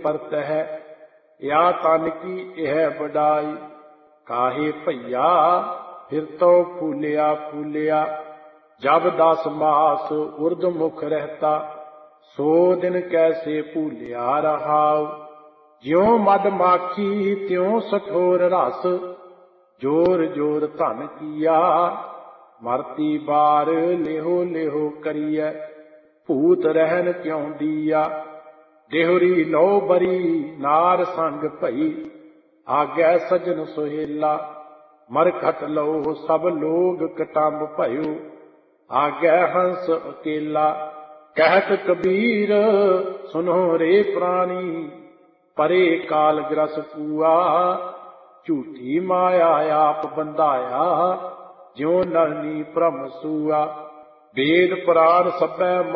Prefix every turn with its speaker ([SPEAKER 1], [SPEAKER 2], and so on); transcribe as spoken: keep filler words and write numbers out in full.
[SPEAKER 1] परत है, या तन की यह बड़ाई। काहे भैया फिर तो फूलिया फूलिया, जब दस मास उर्द मुख रहता, सो दिन कैसे भूलिया रहाऊ। ज्यों मधमाखी त्यों सठोर रस, जोर जोर धन किया। मरती बार लेहो लेहो करिए, भूत रहन क्यों दिया। देहुरी लो बरी नार संग भई, आगे सजन सोहेला। मरखट लो सब लोग कटंब भयो, आगे हंस अकेला। कहत कबीर सुनो रे प्राणी, परे काल ग्रस कुआ। झूठी माया आप बंधाया, ज्यों नरनी भ्रम सूआ। वेद पुराण सबै